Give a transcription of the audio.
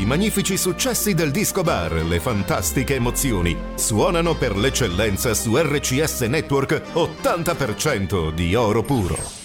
i magnifici successi del disco bar, le fantastiche emozioni, suonano per l'eccellenza su RCS Network 80% di oro puro.